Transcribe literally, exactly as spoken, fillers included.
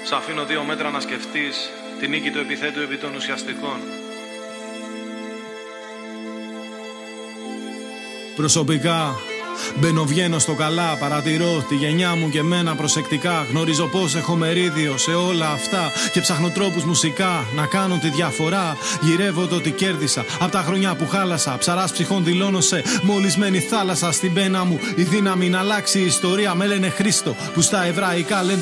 Σ' αφήνω δύο μέτρα να σκεφτείς τη νίκη του επιθέτου επί των ουσιαστικών. Προσωπικά μπαίνω βγαίνω στο καλά, παρατηρώ τη γενιά μου και εμένα προσεκτικά. Γνωρίζω πως έχω μερίδιο σε όλα αυτά και ψάχνω τρόπους μουσικά να κάνω τη διαφορά. Γυρεύω το τι κέρδισα απ' τα χρόνια που χάλασα. Ψαράς ψυχών δηλώνω σε μολυσμένη θάλασσα. Στην πένα μου η δύναμη να αλλάξει η ιστορία. Με λένε Χρήστο που στα εβραϊκά λένε